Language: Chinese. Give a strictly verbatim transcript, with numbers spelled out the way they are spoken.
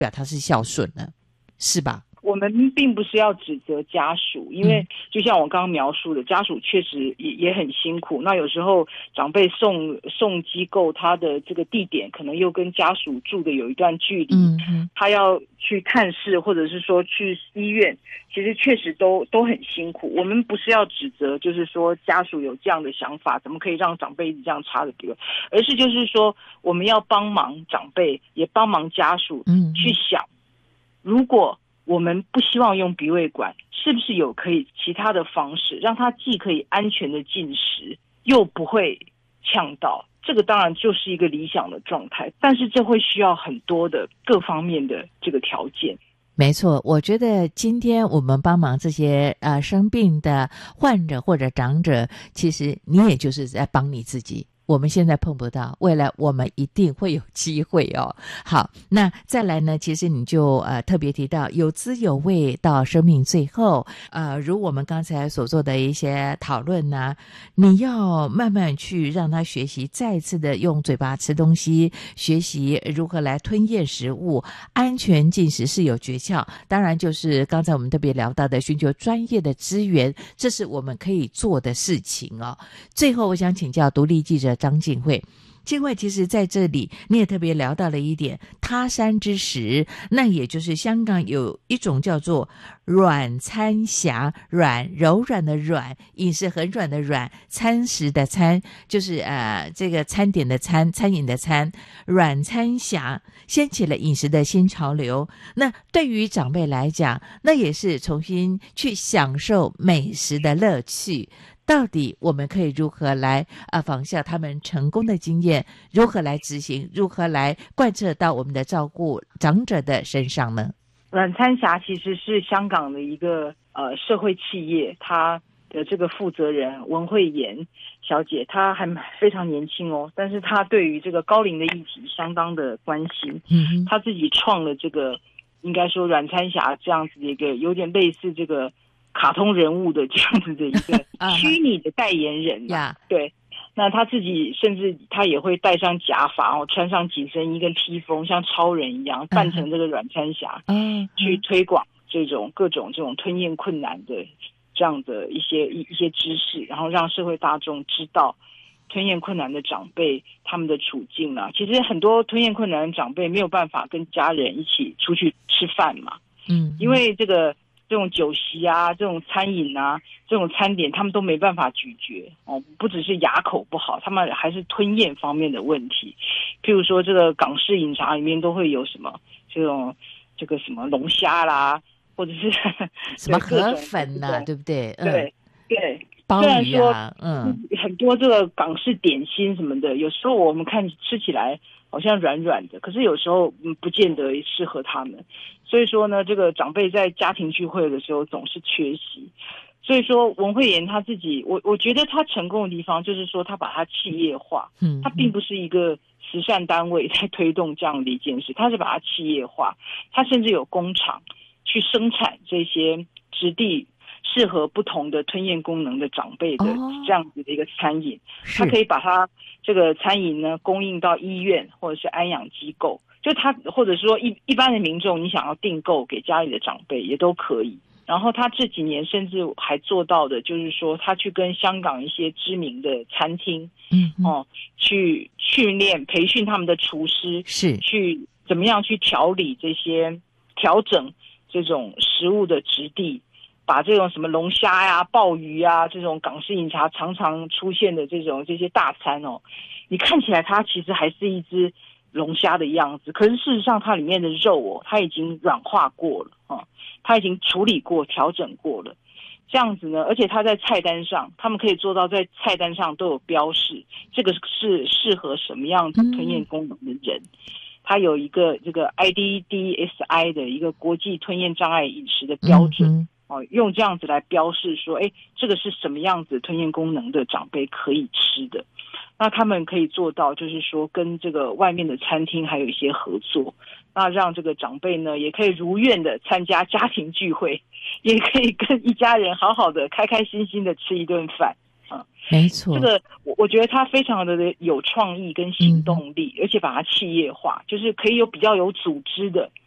表他是孝顺呢，是吧？ 我们并不是要指责家属，因为就像我刚刚描述的，家属确实也也很辛苦。那有时候长辈送送机构，他的这个地点可能又跟家属住的有一段距离，嗯，他要去探视或者是说去医院，其实确实都都很辛苦。我们不是要指责，就是说家属有这样的想法，怎么可以让长辈一直这样插着鼻，而是就是说我们要帮忙长辈，也帮忙家属，嗯，去想，如果我们不希望用鼻胃管，是不是有可以其他的方式，让他既可以安全的进食，又不会呛到？这个当然就是一个理想的状态，但是这会需要很多的各方面的这个条件。 没错，我觉得今天我们帮忙这些呃生病的患者或者长者，其实你也就是在帮你自己。我们现在碰不到，未来我们一定会有机会哦。好，那再来呢，其实你就呃特别提到有滋有味到生命最后，呃如我们刚才所做的一些讨论呢，你要慢慢去让他学习再次的用嘴巴吃东西，学习如何来吞咽食物，安全进食是有诀窍。当然就是刚才我们特别聊到的寻求专业的资源，这是我们可以做的事情哦。最后我想请教独立记者张静慧，静慧其实在这里你也特别聊到了一点他山之石，那也就是香港有一种叫做软餐匣，软柔软的软，饮食很软的软，餐食的餐就是呃这个餐点的餐，餐饮的餐，软餐匣掀起了饮食的新潮流。那对于长辈来讲，那也是重新去享受美食的乐趣。到底我们可以如何来啊仿效他们成功的经验，如何来执行，如何来贯彻到我们的照顾长者的身上呢？ 软餐匣其实是香港的一个呃社会企业，它的这个负责人文慧妍小姐，她还非常年轻哦，但是她对于这个高龄的议题相当的关心，嗯，她自己创了这个应该说软餐匣这样子的一个有点类似这个卡通人物的这样子的一个虚拟的代言人嘛， yeah. 对，那他自己甚至他也会戴上假发哦，穿上紧身衣跟披风，像超人一样扮成这个软餐匣，嗯，去推广这种各种这种吞咽困难的这样的一些一一些知识，然后让社会大众知道吞咽困难的长辈他们的处境啊。其实很多吞咽困难的长辈没有办法跟家人一起出去吃饭嘛，嗯，因为这个这种酒席啊，这种餐饮啊，这种餐点他们都没办法咀嚼哦，不只是牙口不好，他们还是吞咽方面的问题。譬如说这个港式饮茶里面都会有什么这种这个什么龙虾啦，或者是什么河粉啊，对不对？ 嗯、对对， 鲍鱼啊， 嗯，很多这个港式点心什么的，有时候我们看吃起来好像软软的，可是有时候嗯不见得适合他们。所以说呢，这个长辈在家庭聚会的时候总是缺席。所以说文慧妍他自己，我我觉得他成功的地方就是说他把它企业化，嗯，他并不是一个慈善单位在推动这样的一件事，他是把它企业化，他甚至有工厂去生产这些质地适合不同的吞咽功能的长辈的这样子的一个餐饮，他可以把它这个餐饮呢供应到医院或者是安养机构。就他或者说一一般的民众，你想要订购给家里的长辈也都可以。然后他这几年甚至还做到的就是说，他去跟香港一些知名的餐厅，嗯哦，去训练培训他们的厨师，是去怎么样去调理这些调整这种食物的质地，把这种什么龙虾呀、鲍鱼啊这种港式饮茶常常出现的这种这些大餐哦，你看起来它其实还是一只龙虾的样子，可是事实上它里面的肉哦，它已经软化过了啊，它已经处理过、调整过了。这样子呢，而且它在菜单上，他们可以做到在菜单上都有标示，这个是适合什么样子吞咽功能的人。嗯，它有一个这个 I D D S I 的一个国际吞咽障碍饮食的标准。嗯哦，用这样子来标示说，哎，这个是什么样子吞咽功能的长辈可以吃的。那他们可以做到，就是说跟这个外面的餐厅还有一些合作，那让这个长辈呢也可以如愿的参加家庭聚会，也可以跟一家人好好的开开心心的吃一顿饭。啊， 没错， 这个我我觉得他非常的有创意跟行动力，嗯，而且把它企业化，就是可以有比较有组织的